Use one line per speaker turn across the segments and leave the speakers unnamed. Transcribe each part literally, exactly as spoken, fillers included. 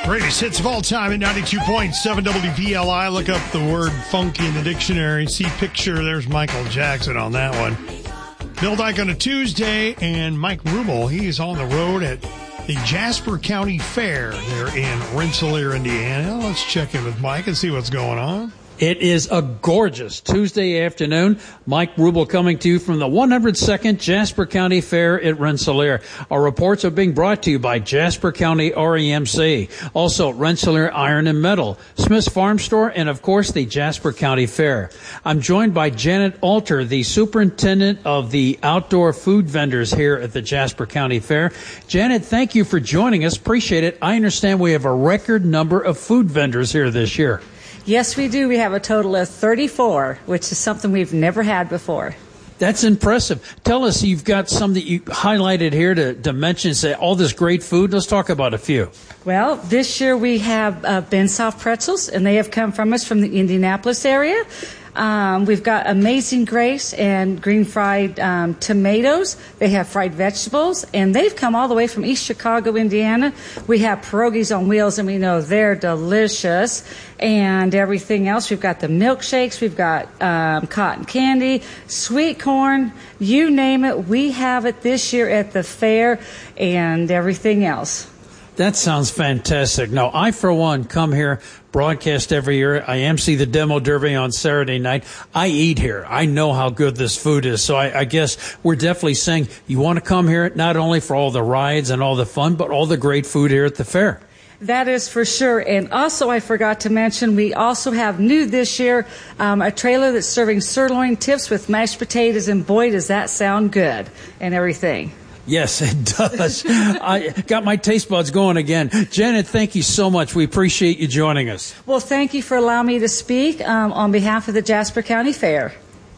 Greatest hits of all time at ninety-two point seven W V L I. Look up the word funky in the dictionary. See picture. There's Michael Jackson on that one. Bill Dyke on a Tuesday, and Mike Rubel, he's on the road at the Jasper County Fair there in Rensselaer, Indiana. Let's check in with Mike and see what's going on.
It is a gorgeous Tuesday afternoon. Mike Rubel coming to you from the one hundred second Jasper County Fair at Rensselaer. Our reports are being brought to you by Jasper County R E M C, also Rensselaer Iron and Metal, Smith's Farm Store, and of course the Jasper County Fair. I'm joined by Janet Alter, the superintendent of the outdoor food vendors here at the Jasper County Fair. Janet, thank you for joining us. Appreciate it. I understand we have a record number of food vendors here this year.
Yes, we do. We have a total of thirty-four, which is something we've never had before.
That's impressive. Tell us, you've got some that you highlighted here to, to mention, say, all this great food. Let's talk about a few.
Well, this year we have uh, Bensoft pretzels, and they have come from us from the Indianapolis area. Um, we've got Amazing Grace and green fried um, tomatoes. They have fried vegetables, and they've come all the way from East Chicago, Indiana. We have pierogies on wheels, and we know they're delicious. And everything else, we've got the milkshakes, we've got um, cotton candy, sweet corn, you name it. We have it this year at the fair and everything else.
That sounds fantastic. Now, I, for one, come here, broadcast every year. I emcee the Demo Derby on Saturday night. I eat here. I know how good this food is. So I, I guess we're definitely saying you want to come here not only for all the rides and all the fun, but all the great food here at the fair.
That is for sure. And also, I forgot to mention, we also have new this year, um, a trailer that's serving sirloin tips with mashed potatoes, and boy, does that sound good and everything.
Yes, it does. I got my taste buds going again. Janet, thank you so much. We appreciate you joining us.
Well, thank you for allowing me to speak um, on behalf of the Jasper County Fair.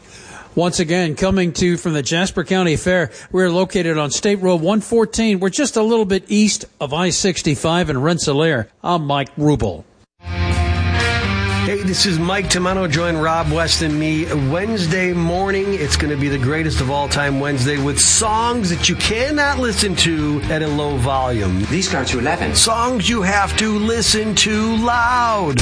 Once again, coming to you from the Jasper County Fair, we're located on State Road one fourteen. We're just a little bit east of I sixty-five in Rensselaer. I'm Mike Rubel.
Hey, this is Mike Tamano. Join Rob West and me Wednesday morning. It's going to be the greatest of all time Wednesday with songs that you cannot listen to at a low volume.
These go to eleven.
Songs you have to listen to loud.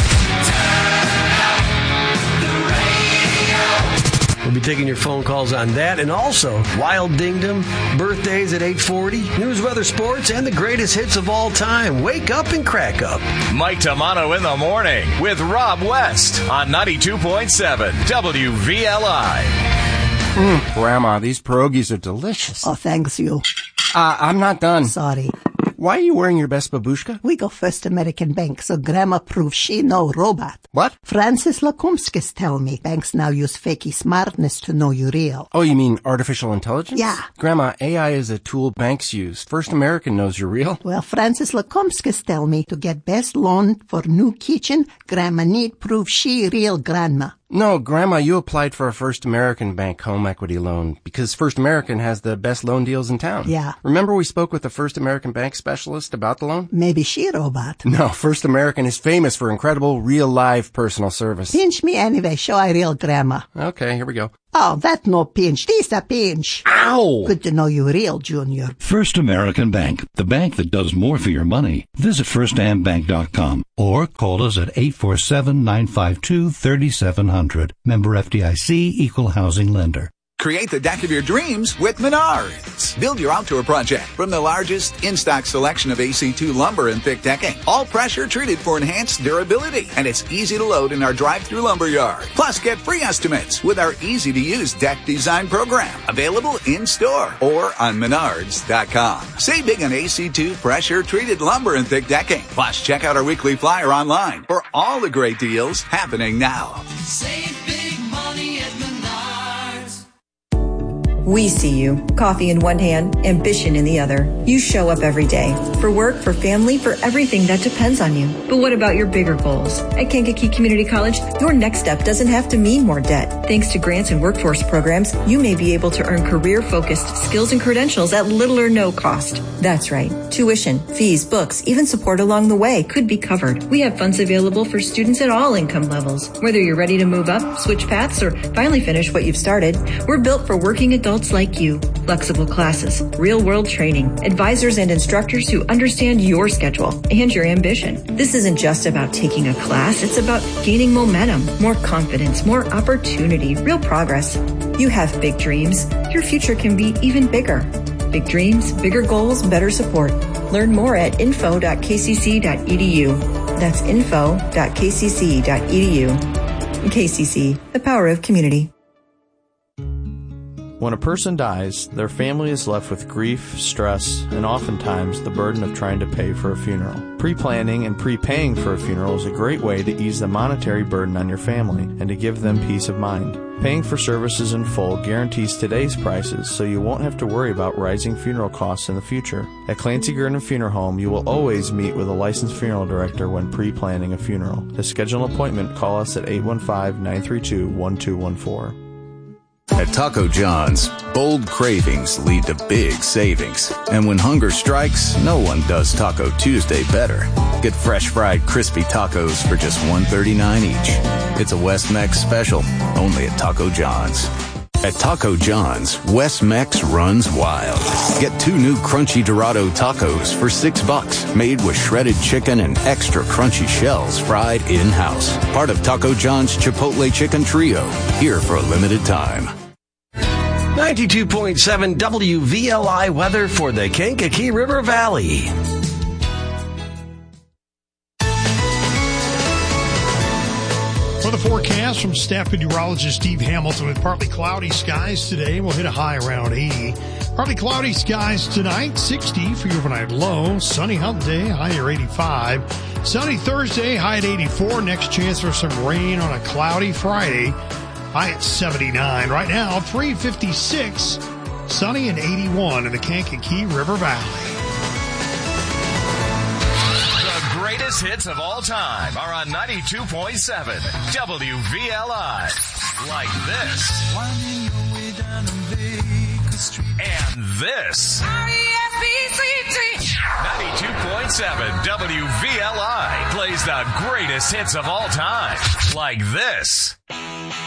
We'll be taking your phone calls on that, and also Wild Dingdom, birthdays at eight forty, news, weather, sports, and the greatest hits of all time. Wake up and crack up.
Mike Tamano in the morning with Rob West on ninety-two point seven W V L I.
Mm, Grandma, these pierogies are delicious.
Oh, thanks you.
Uh, I'm not done.
Sorry.
Why are you wearing your best babushka?
We go First American Bank, so Grandma proves she no robot.
What?
Francis Lakumskis tell me banks now use fakey smartness to know you real.
Oh, you mean artificial intelligence?
Yeah.
Grandma, A I is a tool banks use. First American knows you're real.
Well, Francis Lakumskis tell me to get best loan for new kitchen, Grandma need prove she real grandma.
No, Grandma, you applied for a First American Bank home equity loan because First American has the best loan deals in town.
Yeah.
Remember we spoke with the First American Bank specialist about the loan?
Maybe she robot.
No, First American is famous for incredible, real, live personal service.
Pinch me anyway, show I real grandma.
Okay, here we go.
Oh, that no pinch. This a pinch.
Ow!
Good to know you real, Junior.
First American Bank, the bank that does more for your money. Visit first am bank dot com or call us at eight four seven, nine five two, three seven zero zero. Member F D I C, Equal Housing Lender.
Create the deck of your dreams with Menards. Build your outdoor project from the largest in-stock selection of A C two lumber and thick decking. All pressure treated for enhanced durability. And it's easy to load in our drive-through lumber yard. Plus, get free estimates with our easy-to-use deck design program. Available in-store or on menards dot com. Save big on A C two pressure-treated lumber and thick decking. Plus, check out our weekly flyer online for all the great deals happening now.
Save big money at Menards.
We see you. Coffee in one hand, ambition in the other. You show up every day. For work, for family, for everything that depends on you. But what about your bigger goals? At Kankakee Community College, your next step doesn't have to mean more debt. Thanks to grants and workforce programs, you may be able to earn career-focused skills and credentials at little or no cost. That's right. Tuition, fees, books, even support along the way could be covered. We have funds available for students at all income levels. Whether you're ready to move up, switch paths, or finally finish what you've started, we're built for working adults adults like you. Flexible classes, real-world training, advisors and instructors who understand your schedule and your ambition. This isn't just about taking a class, it's about gaining momentum, more confidence, more opportunity, real progress. You have big dreams. Your future can be even bigger. Big dreams, bigger goals, better support. Learn more at info dot k c c dot e d u. That's info dot k c c dot e d u. K C C, the power of community.
When a person dies, their family is left with grief, stress, and oftentimes the burden of trying to pay for a funeral. Pre-planning and pre-paying for a funeral is a great way to ease the monetary burden on your family and to give them peace of mind. Paying for services in full guarantees today's prices, so you won't have to worry about rising funeral costs in the future. At Clancy Gurdon Funeral Home, you will always meet with a licensed funeral director when pre-planning a funeral. To schedule an appointment, call us at eight one five, nine three two, one two one four.
At Taco John's, bold cravings lead to big savings. And when hunger strikes, no one does Taco Tuesday better. Get fresh fried crispy tacos for just one thirty-nine each. It's a West Mex special, only at Taco John's. At Taco John's, West Mex runs wild. Get two new crunchy Dorado tacos for six bucks, made with shredded chicken and extra crunchy shells fried in-house. Part of Taco John's Chipotle Chicken Trio, here for a limited time.
ninety-two point seven W V L I weather for the Kankakee River Valley.
For the forecast from staff meteorologist Steve Hamilton, with partly cloudy skies today, we'll hit a high around eighty. Partly cloudy skies tonight, sixty for your overnight low. Sunny hump day, high near eighty-five. Sunny Thursday, high at eighty-four. Next chance for some rain on a cloudy Friday, high at seventy-nine. Right now, three fifty-six, sunny and eighty-one in the Kankakee River Valley.
Greatest hits of all time are on ninety-two point seven W V L I. Like this. And this. ninety-two point seven W V L I plays the greatest hits of all time. Like this.